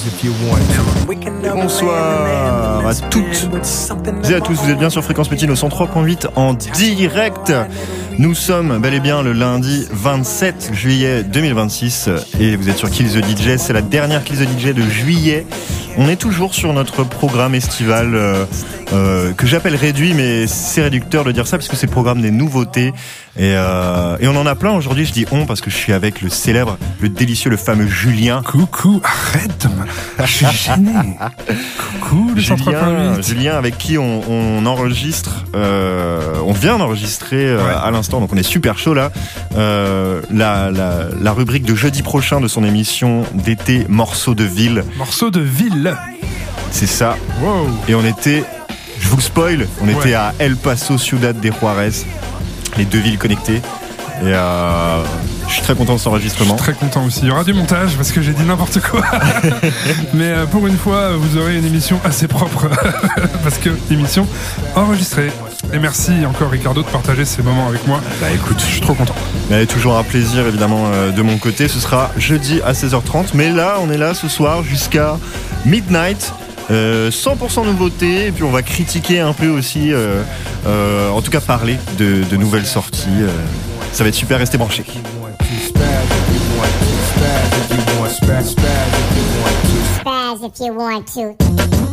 Bonsoir à toutes et à tous, vous êtes bien sur Fréquence Mutine au 103.8 en direct. Nous sommes bel et bien le lundi 27 juillet 2026 et vous êtes sur Kill the DJ, c'est la dernière Kill the DJ de juillet. On est toujours sur notre programme estival que j'appelle réduit, mais c'est réducteur de dire ça parce que c'est le programme des nouveautés et on en a plein aujourd'hui. Je dis on parce que je suis avec le célèbre, le délicieux, le fameux Julien. Coucou, arrête, je suis gêné. Coucou, le Julien avec qui on enregistre, on vient d'enregistrer à l'instant, donc on est super chaud là. La rubrique de jeudi prochain de son émission d'été, Morceaux de ville. Morceaux de ville. C'est ça. Wow. Et on était, je vous le spoil, on était à El Paso, Ciudad de Juárez, les deux villes connectées. Et je suis très content de cet enregistrement. Je suis très content aussi. Il y aura du montage parce que j'ai dit n'importe quoi. Mais pour une fois, vous aurez une émission assez propre parce que émission enregistrée. Et merci encore Ricardo de partager ces moments avec moi. Bah écoute, je suis trop content. Mais toujours un plaisir évidemment de mon côté. Ce sera jeudi à 16h30. Mais là, on est là ce soir jusqu'à midnight. 100% nouveauté. Et puis on va critiquer un peu aussi, en tout cas parler de nouvelles sorties. Ça va être super, restez branchés. Spaz if you want to.